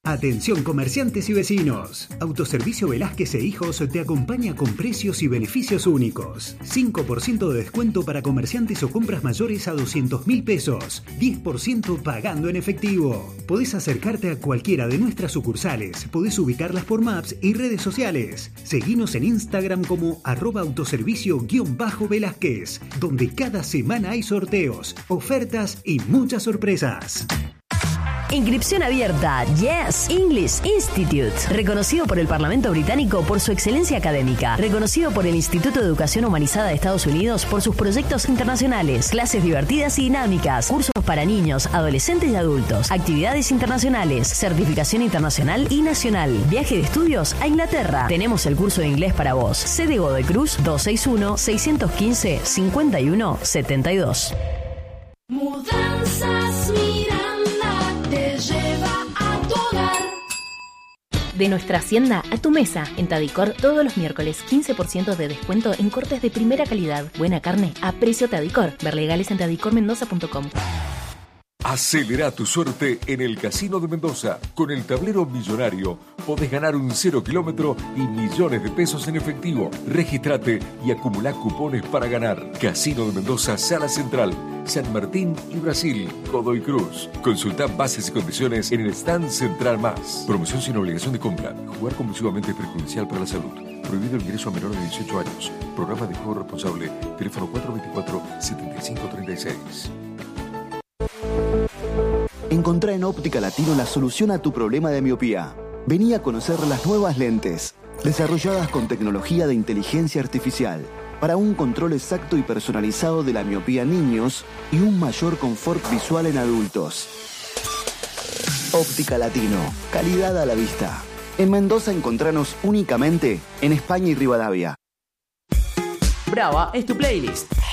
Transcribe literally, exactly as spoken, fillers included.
Atención comerciantes y vecinos. Autoservicio Velázquez e Hijos te acompaña con precios y beneficios únicos. cinco por ciento de descuento para comerciantes o compras mayores a doscientos mil pesos. diez por ciento pagando en efectivo. Podés acercarte a cualquiera de nuestras sucursales. Podés ubicarlas por Maps y redes sociales. Seguinos en Instagram como arroba autoservicio-velázquez, donde cada semana hay sorteos, ofertas y muchas sorpresas. Inscripción abierta. Yes English Institute. Reconocido por el Parlamento británico por su excelencia académica. Reconocido por el Instituto de Educación Humanizada de Estados Unidos por sus proyectos internacionales. Clases divertidas y dinámicas. Cursos para niños, adolescentes y adultos. Actividades internacionales. Certificación internacional y nacional. Viaje de estudios a Inglaterra. Tenemos el curso de inglés para vos. Sede Godoy Cruz dos seis uno, seis uno cinco, cinco uno siete dos. Mudanzas Miranda te lleva a tu hogar. De nuestra hacienda a tu mesa. En Tadicor, todos los miércoles, quince por ciento de descuento en cortes de primera calidad. Buena carne a precio Tadicor. Ver legales en tadicor mendoza punto com. Acelera tu suerte en el Casino de Mendoza. Con el tablero millonario podés ganar un cero kilómetro y millones de pesos en efectivo. Regístrate y acumulá cupones para ganar. Casino de Mendoza, Sala Central, San Martín y Brasil, Godoy Cruz. Consulta bases y condiciones en el stand Central Más. Promoción sin obligación de compra. Jugar compulsivamente es perjudicial para la salud. Prohibido el ingreso a menores de dieciocho años. Programa de juego responsable. Teléfono cuatro dos cuatro, siete cinco tres seis. Encontrá en Óptica Latino la solución a tu problema de miopía. Vení a conocer las nuevas lentes, desarrolladas con tecnología de inteligencia artificial, para un control exacto y personalizado de la miopía en niños y un mayor confort visual en adultos. Óptica Latino, calidad a la vista. En Mendoza encontranos únicamente en España y Rivadavia. Brava es tu playlist.